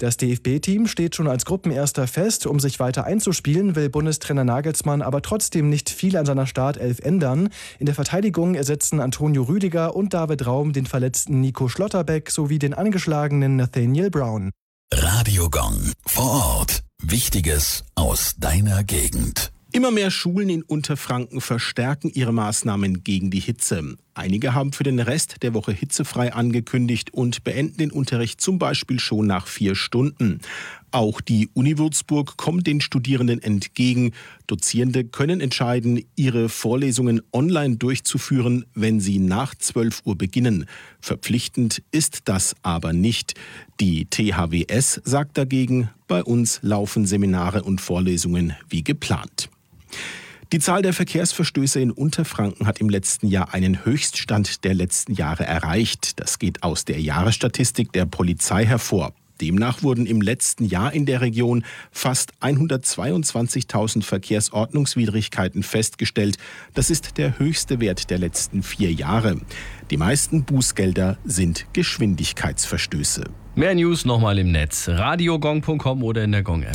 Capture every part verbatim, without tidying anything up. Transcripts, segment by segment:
Das D F B-Team steht schon als Gruppenerster fest. Um sich weiter einzuspielen, will Bundestrainer Nagelsmann aber trotzdem nicht viel an seiner Startelf ändern. In der Verteidigung ersetzen Antonio Rüdiger und David Raum den verletzten Nico Schlotterbeck sowie den angeschlagenen Nathaniel Brown. Radio Gong. Vor Ort. Wichtiges aus deiner Gegend. Immer mehr Schulen in Unterfranken verstärken ihre Maßnahmen gegen die Hitze. Einige haben für den Rest der Woche hitzefrei angekündigt und beenden den Unterricht zum Beispiel schon nach vier Stunden. Auch die Uni Würzburg kommt den Studierenden entgegen. Dozierende können entscheiden, ihre Vorlesungen online durchzuführen, wenn sie nach zwölf Uhr beginnen. Verpflichtend ist das aber nicht. Die T H W S sagt dagegen, bei uns laufen Seminare und Vorlesungen wie geplant. Die Zahl der Verkehrsverstöße in Unterfranken hat im letzten Jahr einen Höchststand der letzten Jahre erreicht. Das geht aus der Jahresstatistik der Polizei hervor. Demnach wurden im letzten Jahr in der Region fast hundertzweiundzwanzigtausend Verkehrsordnungswidrigkeiten festgestellt. Das ist der höchste Wert der letzten vier Jahre. Die meisten Bußgelder sind Geschwindigkeitsverstöße. Mehr News nochmal im Netz. radiogong punkt com oder in der Gong-App.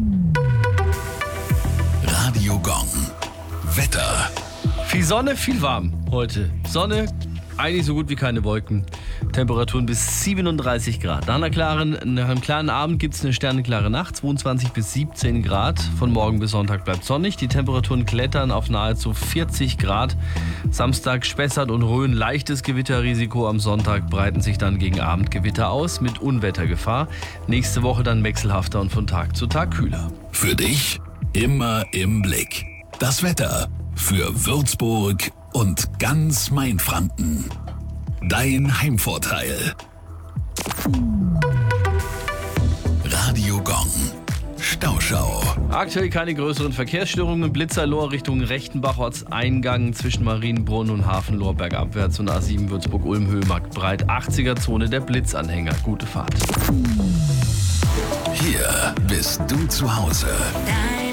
Radio Gong. Wetter. Viel Sonne, viel warm heute. Sonne, eigentlich so gut wie keine Wolken. Temperaturen bis siebenunddreißig Grad. Nach, einer klaren, nach einem klaren Abend gibt es eine sternenklare Nacht, zweiundzwanzig bis siebzehn Grad. Von morgen bis Sonntag bleibt sonnig. Die Temperaturen klettern auf nahezu vierzig Grad. Samstag Spessart und Rhön, leichtes Gewitterrisiko. Am Sonntag breiten sich dann gegen Abend Gewitter aus mit Unwettergefahr. Nächste Woche dann wechselhafter und von Tag zu Tag kühler. Für dich immer im Blick. Das Wetter für Würzburg und ganz Mainfranken. Dein Heimvorteil. Radio Gong. Stauschau. Aktuell keine größeren Verkehrsstörungen. Blitzerlohr Richtung Rechtenbach, Ortseingang zwischen Marienbrunn und Hafenlohr bergabwärts und A sieben Würzburg-Ulm Höhemarkt breit. achtziger-Zone der Blitzanhänger. Gute Fahrt. Hier bist du zu Hause. Dein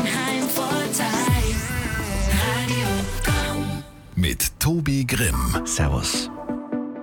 Heimvorteil. Radio Gong. Mit Tobi Grimm. Servus.